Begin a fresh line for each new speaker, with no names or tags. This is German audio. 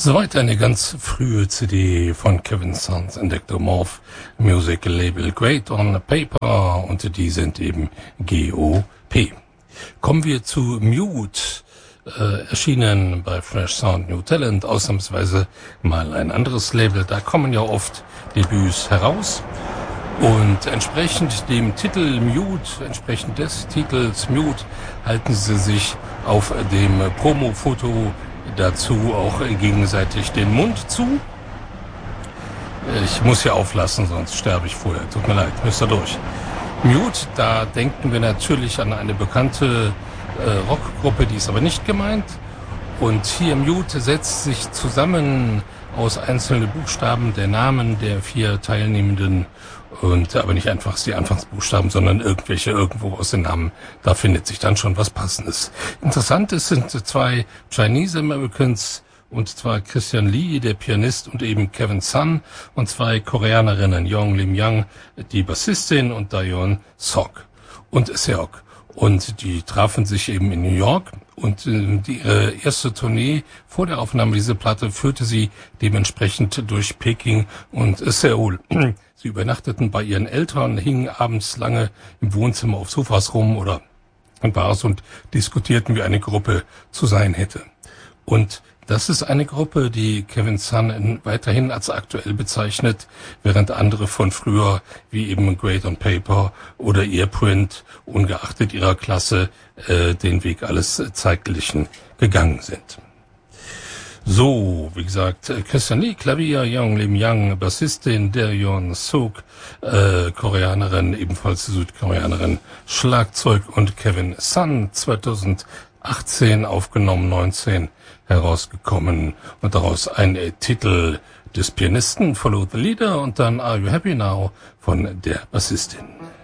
Soweit eine ganz frühe CD von Kevin Sons Endectomorph Music Label Great on Paper, und die sind eben GOP. Kommen wir zu Mute, erschienen bei Fresh Sound New Talent, ausnahmsweise mal ein anderes Label. Da kommen ja oft Debüts heraus. Und entsprechend dem Titel Mute, entsprechend des Titels Mute, halten sie sich auf dem Promo-Foto dazu auch gegenseitig den Mund zu. Ich muss hier auflassen, sonst sterbe ich vorher. Tut mir leid, müsst ihr durch. Mute, da denken wir natürlich an eine bekannte Rockgruppe, die ist aber nicht gemeint. Und hier Mute setzt sich zusammen aus einzelnen Buchstaben der Namen der 4 Teilnehmenden, und aber nicht einfach die Anfangsbuchstaben, sondern irgendwo aus den Namen. Da findet sich dann schon was Passendes. Interessant ist, sind 2 Chinese Americans, und zwar Christian Lee, der Pianist, und eben Kevin Sun, und 2 Koreanerinnen, Yong Lim Yang, die Bassistin, und Daeon Sok und Seok. Und die trafen sich eben in New York, und ihre erste Tournee vor der Aufnahme dieser Platte führte sie dementsprechend durch Peking und Seoul. Sie übernachteten bei ihren Eltern, hingen abends lange im Wohnzimmer auf Sofas rum oder in Bars und diskutierten, wie eine Gruppe zu sein hätte. Und das ist eine Gruppe, die Kevin Sun weiterhin als aktuell bezeichnet, während andere von früher, wie eben Great on Paper oder Earprint, ungeachtet ihrer Klasse, den Weg alles Zeitlichen gegangen sind. So, wie gesagt, Christian Lee, Klavier, Yong Lim Yang, Bassistin, Daeon Sok, Koreanerin, ebenfalls Südkoreanerin, Schlagzeug, und Kevin Sun, 2018 aufgenommen, 19 herausgekommen, und daraus ein Titel des Pianisten, Follow the Leader, und dann Are You Happy Now von der Bassistin.